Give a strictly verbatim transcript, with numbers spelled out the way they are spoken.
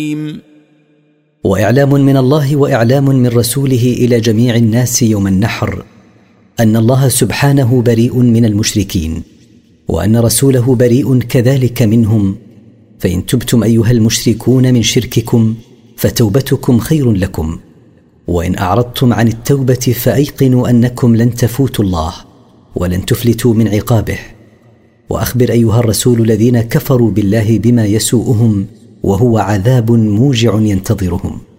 وإعلام من الله وإعلام من رسوله إلى جميع الناس يوم النحر أن الله سبحانه بريء من المشركين، وأن رسوله بريء كذلك منهم. فإن تبتم أيها المشركون من شرككم فتوبتكم خير لكم، وإن أعرضتم عن التوبة فأيقنوا أنكم لن تفوتوا الله ولن تفلتوا من عقابه. وأخبر أيها الرسول الذين كفروا بالله بما يسوءهم وهو عذاب موجع ينتظرهم.